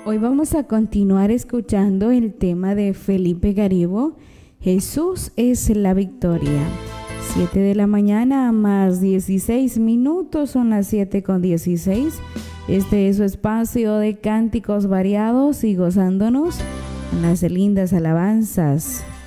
Hoy vamos a continuar escuchando el tema de Felipe Garibo, Jesús es la victoria. 7 de la mañana más 16 minutos, son las 7:16. Este es su espacio de cánticos variados y gozándonos en las lindas alabanzas